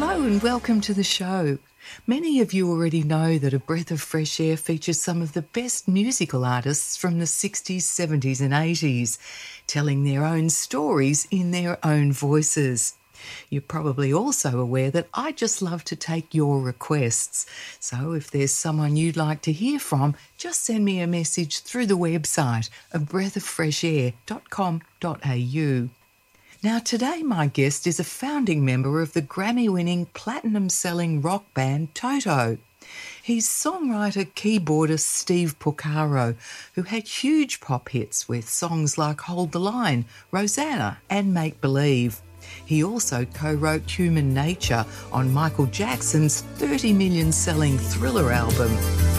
Hello and welcome to the show. Many of you already know that A Breath of Fresh Air features some of the best musical artists from the 60s, 70s and 80s, telling their own stories in their own voices. You're probably also aware that I just love to take your requests. So if there's someone you'd like to hear from, just send me a message through the website, abreathoffreshair.com.au. Now today my guest is a founding member of the Grammy-winning platinum-selling rock band Toto. He's songwriter, keyboardist Steve Porcaro, who had huge pop hits with songs like Hold the Line, Rosanna and Make Believe. He also co-wrote Human Nature on Michael Jackson's 30 million selling Thriller album.